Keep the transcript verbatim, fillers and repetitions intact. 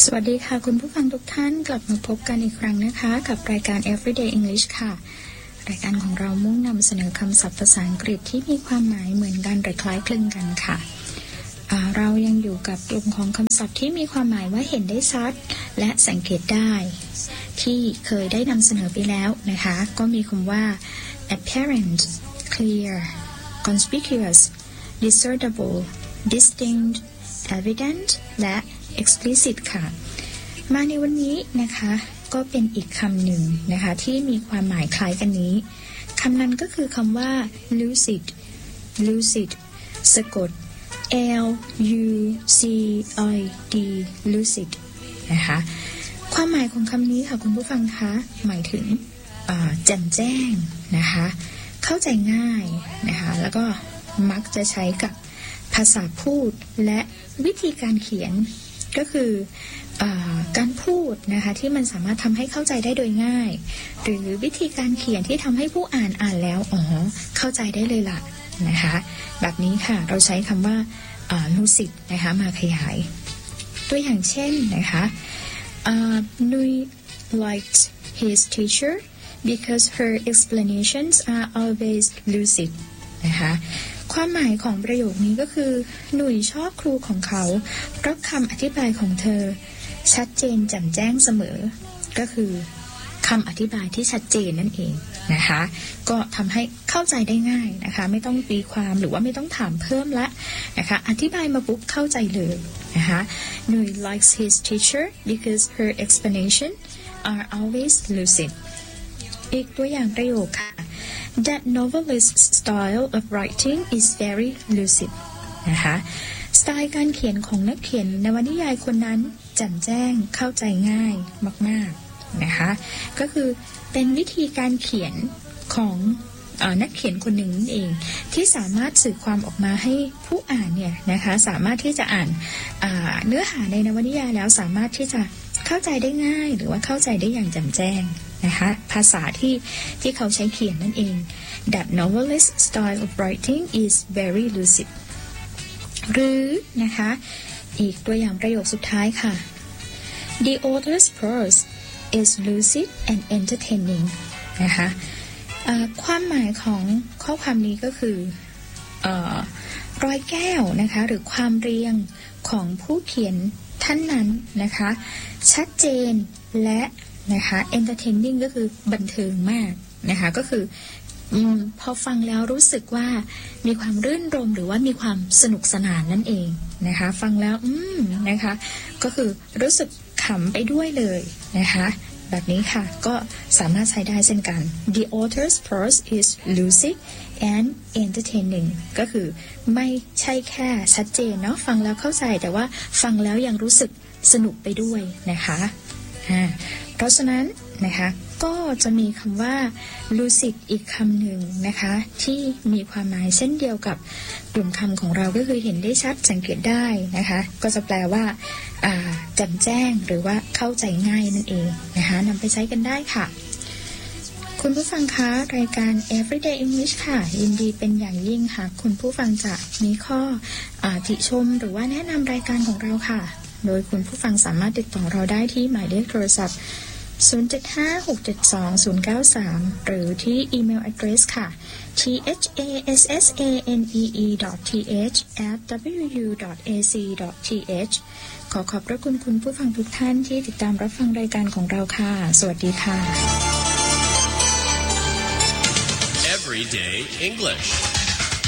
สวัสดีค่ะคุณผู้ฟังทุกท่านกลับมาพบกันอีกครั้งนะคะกับรายการ Everyday English ค่ะรายการของเรามุ่งนำเสนอคำศัพท์ภาษาอังกฤษที่มีความหมายเหมือนกันหรือคล้ายคลึงกันค่ะเรายังอยู่กับกลุ่มของคำศัพท์ที่มีความหมายว่าเห็นได้ชัดและสังเกตได้ที่เคยได้นำเสนอไปแล้วนะคะก็มีคำว่า apparent clear conspicuous discernible distinct evident และ explicit ค่ะมาในวันนี้นะคะก็เป็นอีกคำหนึ่งนะคะที่มีความหมายคล้ายกันนี้คำนั้นก็คือคำว่า lucid lucid สะกด L U C I D lucid นะคะความหมายของคำนี้ค่ะคุณผู้ฟังคะหมายถึงแจ่มแจ้งนะคะเข้าใจง่ายนะคะแล้วก็มักจะใช้กับภาษาพูดและวิธีการเขียนก็คือการพูดนะคะที่มันสามารถทำให้เข้าใจได้โดยง่ายหรือวิธีการเขียนที่ทำให้ผู้อ่านอ่านแล้วอ๋อเข้าใจได้เลยล่ะนะคะแบบนี้ค่ะเราใช้คำว่า lucid นะคะมาขยายตัวอย่างเช่นนะคะ Nui liked his teacher because her explanations are always lucid นะคะความหมายของประโยคนี้ก็คือหนุ่ยชอบครูของเขาเพราะคำอธิบายของเธอชัดเจนแจ่มแจ้งเสมอก็คือคำอธิบายที่ชัดเจนนั่นเองนะคะก็ทำให้เข้าใจได้ง่ายนะคะไม่ต้องตีความหรือว่าไม่ต้องถามเพิ่มละนะคะอธิบายมาปุ๊บเข้าใจเลยนะคะหนุ่ย likes his teacher because her explanation are always lucid อีกตัวอย่างประโยคค่ะThat novelist's style of writing is very lucid นะคะสไตล์การเขียนของนักเขียนนวนิยายคนนั้นแจ่มแจ้งเข้าใจง่ายมากๆนะคะก็คือเป็นวิธีการเขียนของเอ่อนักเขียนคนหนึ่งนั่นเองที่สามารถสื่อความออกมาให้ผู้อ่านเนี่ยนะคะสามารถที่จะอ่านอ่าเนื้อหาในนวนิยายแล้วสามารถที่จะเข้าใจได้ง่ายหรือว่าเข้าใจได้อย่างแจ่มแจ้งนะคะภาษาที่ที่เขาใช้เขียนนั่นเอง That novelist's style of writing is very lucid หรือนะคะอีกตัวอย่างประโยคสุดท้ายค่ะ The author's prose is lucid and entertaining นะคะความหมายของข้อความนี้ก็คือรอยแก้วนะคะหรือความเรียงของผู้เขียนท่านนั้นนะคะชัดเจนและนะคะ entertaining ก็คือบันเทิงมากนะคะก็คืออืมพอฟังแล้วรู้สึกว่ามีความรื่นรมหรือว่ามีความสนุกสนานนั่นเองนะคะฟังแล้วอืมนะคะก็คือรู้สึกขำไปด้วยเลยนะคะแบบนี้ค่ะก็สามารถใช้ได้เช่นกัน The author's prose is lucid and entertaining ก็คือไม่ใช่แค่ชัดเจนเนาะฟังแล้วเข้าใจแต่ว่าฟังแล้วยังรู้สึกสนุกไปด้วยนะคะเพราะฉะนั้นนะคะก็จะมีคำว่า lucid อีกคำหนึ่งนะคะที่มีความหมายเช่นเดียวกับกลุ่มคำของเราก็คือเห็นได้ชัดสังเกตได้นะคะก็จะแปลว่าแจ่มแจ้งหรือว่าเข้าใจง่ายนั่นเองนะคะนำไปใช้กันได้ค่ะคุณผู้ฟังคะรายการ Everyday English ค่ะยินดีเป็นอย่างยิ่งค่ะคุณผู้ฟังจะมีข้อติชมหรือว่าแนะนำรายการของเราค่ะโดยคุณผู้ฟังสามารถติดต่อเราได้ที่หมายเลขโทรศัพท์ศูนย์ เจ็ด ห้า หก เจ็ด สอง ศูนย์ เก้า สาม หรือที่อีเมล address ค่ะ t h a s s a n e e dot t h at w u dot a c dot t h ขอขอบพระคุณคุณผู้ฟังทุกท่านที่ติดตามรับฟังรายการของเราค่ะสวัสดีค่ะ Everyday English